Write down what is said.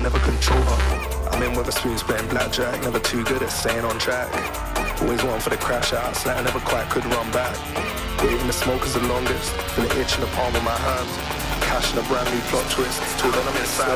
never control her. I'm in with a spoons playing blackjack, never too good at staying on track. Always one for the crash outs that I never quite could run back. Waving the smoke is the longest, feel the itch in the palm of my hand. Cash in a brand new plot twist, till then I'm inside